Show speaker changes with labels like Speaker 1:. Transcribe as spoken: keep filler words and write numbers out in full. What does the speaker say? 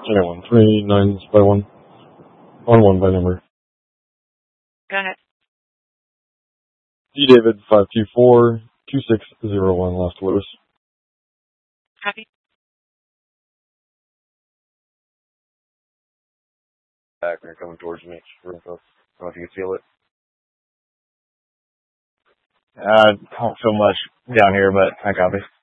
Speaker 1: Second one, three nines by one. On one by number.
Speaker 2: Go ahead.
Speaker 1: D. David, five two four, two six zero one, last Lewis.
Speaker 2: Copy.
Speaker 3: Back, they're coming towards me. I don't know if you can feel it.
Speaker 4: Uh, I don't feel much down here, but I copy.